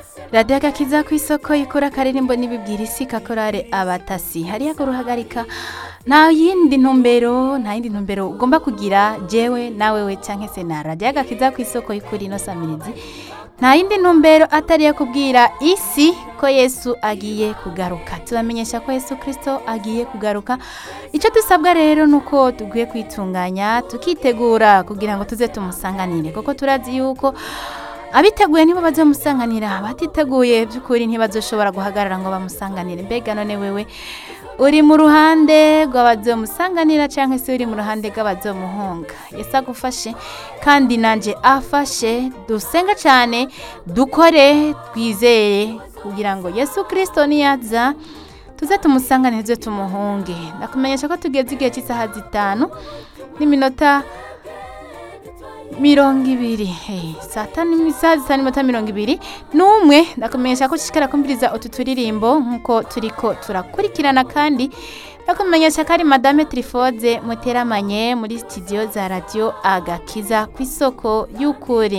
radiyo agakiza ku isoko ikora akaririmbo n'ibibwira isi kakorare abatasi hariya kuruhagarika nta yindi ntumbero ugomba kugira jewe nawe we canke se na radiyo agakiza ku isoko y'ukuri ino samirizi nta yindi ntumbero atari iyo kubwira isi ko Yesu agiye kugaruka tubamenyesha ko Yesu Kristo agiye kugaruka icyo dusabwa rero nuko tugiye kwitunganya tukitegura kugira ngo tuze tumusanganire kuko turazi yuko abiteguye nibo bazomusanganira abatiteguye by'ukuri ntibazoshobora guhagarara ngo bamusanganire mbega none wewe uri mu ruhande rw'abazomusanganira cyangwa se uri mu ruhande rw'abazomuhunga Yesu agufashe kandi nanje afashe dusenga cyane dukore twizeye kugira ngo Yesu Kristo niyaza tuze tumusanganire tuze tumuhunge ndakumenyesha ko tugeze igihe cy'isaha 5 n'iminota 20 saa 5:20 n'umwe ndakumenyesha ko ushikara kumviriza utu turirimbo nkuko turiko turakurikirana kandi ndakumenyesha ko ari Madame Trifoze muteramanye muri studio za radio Agakiza ku isoko y'ukuri.